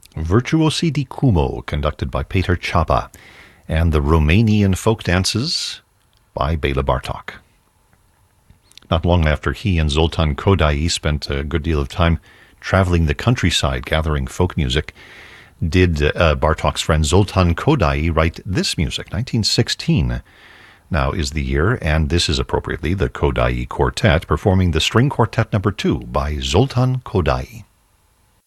Virtuosi di Cumo, conducted by Peter Chapa, and the Romanian folk dances by Bela Bartok. Not long after he and Zoltan Kodaly spent a good deal of time traveling the countryside gathering folk music, did Bartok's friend Zoltan Kodaly write this music. 1916 now is the year, and this is appropriately the Kodaly Quartet performing the String Quartet No. 2 by Zoltan Kodaly.